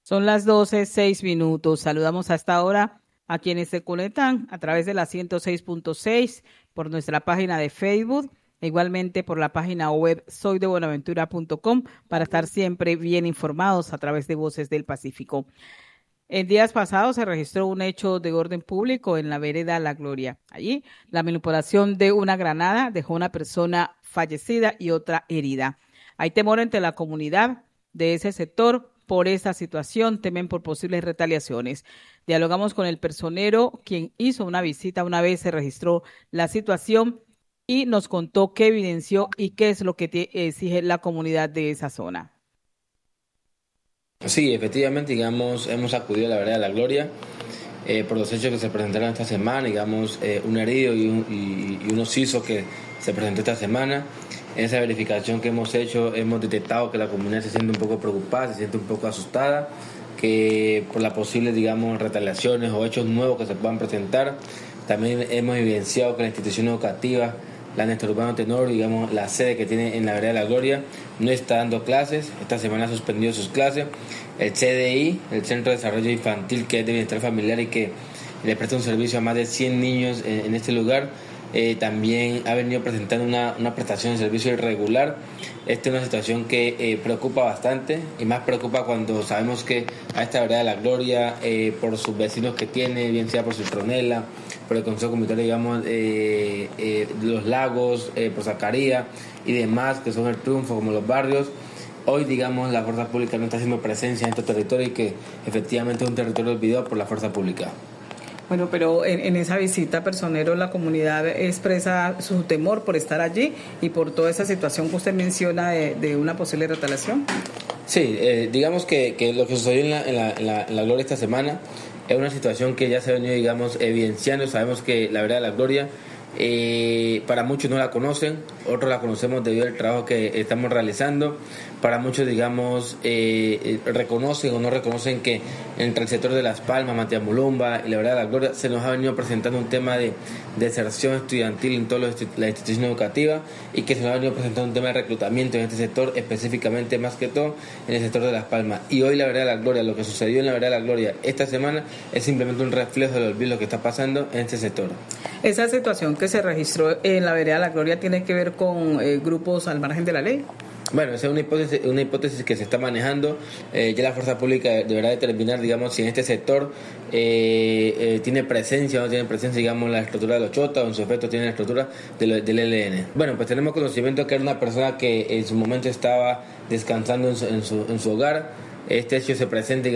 Son las 12:06. Saludamos a esta hora a quienes se conectan a través de la 106.6 por nuestra página de Facebook, e igualmente por la página web soydebuenaventura.com para estar siempre bien informados a través de Voces del Pacífico. En días pasados se registró un hecho de orden público en la vereda La Gloria. Allí, la manipulación de una granada dejó una persona fallecida y otra herida. Hay temor entre la comunidad de ese sector por esta situación, temen por posibles retaliaciones. Dialogamos con el personero, quien hizo una visita una vez se registró la situación y nos contó qué evidenció y qué es lo que exige la comunidad de esa zona. Sí, efectivamente, hemos acudido a la vereda de La Gloria por los hechos que se presentaron esta semana, un herido y un occiso que se presentó esta semana. En esa verificación que hemos hecho, hemos detectado que la comunidad se siente un poco preocupada, se siente un poco asustada, que por las posibles, retaliaciones o hechos nuevos que se puedan presentar. También hemos evidenciado que la institución educativa, la Néstor Urbano Tenorio, la sede que tiene en la vereda de La Gloria, no está dando clases. Esta semana ha suspendido sus clases. El CDI, el Centro de Desarrollo Infantil, que es de Bienestar Familiar y que le presta un servicio a más de 100 niños en este lugar, también ha venido presentando una prestación de servicio irregular. Esta es una situación que preocupa bastante, y más preocupa cuando sabemos que a esta vereda de La Gloria, por sus vecinos que tiene, bien sea por Citronela, por el Consejo Comunitario, Los Lagos, por Zacarías y demás, que son el Triunfo, como los barrios. Hoy, la fuerza pública no está haciendo presencia en este territorio y que efectivamente es un territorio olvidado por la fuerza pública. Bueno, pero en esa visita, personero, la comunidad expresa su temor por estar allí y por toda esa situación que usted menciona de una posible retaliación. Sí, digamos que lo que sucedió en la Gloria esta semana es una situación que ya se ha venido, evidenciando. Sabemos que la vereda de La Gloria, para muchos no la conocen, otros la conocemos debido al trabajo que estamos realizando. Para muchos, reconocen o no reconocen que entre el sector de Las Palmas, Matías Mulumba y la vereda de La Gloria se nos ha venido presentando un tema de deserción estudiantil en toda la institución educativa, y que se nos ha venido presentando un tema de reclutamiento en este sector, específicamente más que todo en el sector de Las Palmas. Y hoy la vereda de La Gloria, lo que sucedió en la vereda de La Gloria esta semana, es simplemente un reflejo del olvido que está pasando en este sector. Esa situación que se registró en la vereda de La Gloria tiene que ver con grupos al margen de la ley. Bueno, esa es una hipótesis que se está manejando. Ya la fuerza pública deberá determinar, si en este sector tiene presencia o no tiene presencia, la estructura de los chotas, o en su efecto tiene la estructura del ELN. Bueno, pues tenemos conocimiento que era una persona que en su momento estaba descansando en su hogar. Este hecho se presenta,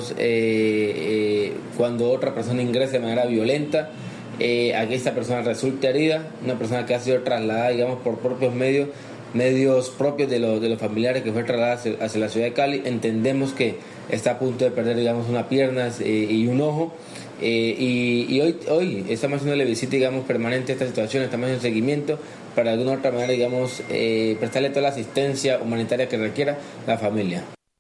cuando otra persona ingresa de manera violenta. Aquí esta persona resulta herida, una persona que ha sido trasladada, por propios medios propios de los familiares, que fue trasladada hacia la ciudad de Cali. Entendemos que está a punto de perder, una pierna y un ojo. Y hoy estamos haciendo la visita, permanente a esta situación, estamos haciendo seguimiento para de alguna u otra manera, prestarle toda la asistencia humanitaria que requiera la familia.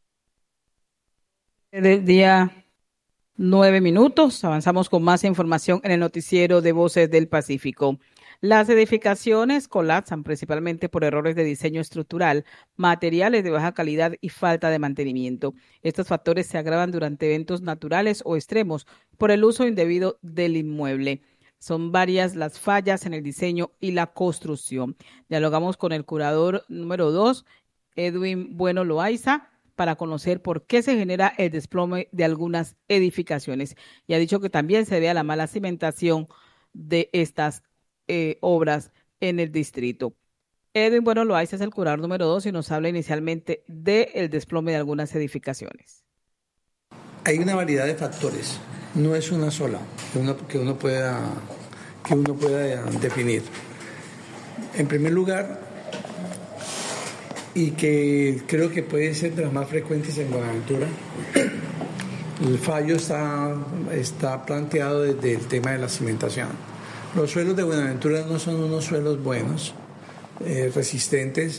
Del día 9:00, avanzamos con más información en el noticiero de Voces del Pacífico. Las edificaciones colapsan principalmente por errores de diseño estructural, materiales de baja calidad y falta de mantenimiento. Estos factores se agravan durante eventos naturales o extremos por el uso indebido del inmueble. Son varias las fallas en el diseño y la construcción. Dialogamos con el curador número 2, Edwin Bueno Loaiza, para conocer por qué se genera el desplome de algunas edificaciones. Y ha dicho que también se debe a la mala cimentación de estas obras en el distrito. Edwin Bueno Loaiza es el curador número 2 y nos habla inicialmente del desplome de algunas edificaciones. Hay una variedad de factores, no es una sola que uno pueda definir. En primer lugar, y que creo que puede ser de las más frecuentes en Buenaventura, el fallo está planteado desde el tema de la cimentación. Los suelos de Buenaventura no son unos suelos buenos, resistentes,